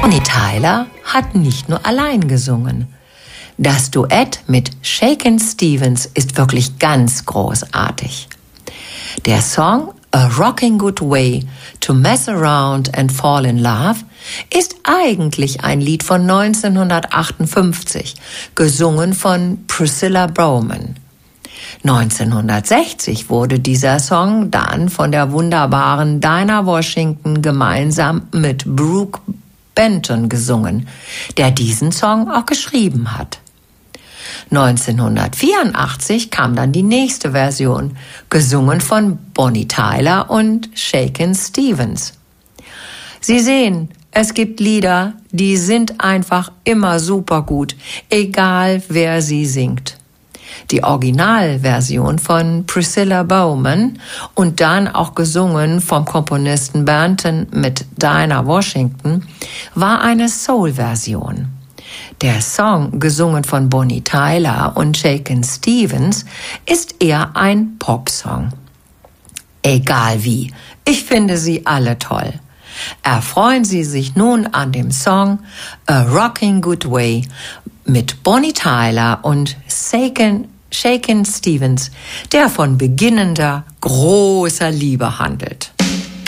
Bonnie Tyler hat nicht nur allein gesungen. Das Duett mit Shakin' Stevens ist wirklich ganz großartig. Der Song A Rocking Good Way to Mess Around and Fall in Love ist eigentlich ein Lied von 1958, gesungen von Priscilla Bowman. 1960 wurde dieser Song dann von der wunderbaren Dinah Washington gemeinsam mit Brook Benton gesungen, der diesen Song auch geschrieben hat. 1984 kam dann die nächste Version, gesungen von Bonnie Tyler und Shakin' Stevens. Sie sehen, es gibt Lieder, die sind einfach immer super gut, egal wer sie singt. Die Originalversion von Priscilla Bowman und dann auch gesungen vom Komponisten Benton mit Dinah Washington war eine Soul-Version. Der Song, gesungen von Bonnie Tyler und Shakin' Stevens, ist eher ein Popsong. Egal wie, ich finde sie alle toll. Erfreuen Sie sich nun an dem Song A Rocking Good Way mit Bonnie Tyler und Shakin' Stevens, der von beginnender, großer Liebe handelt.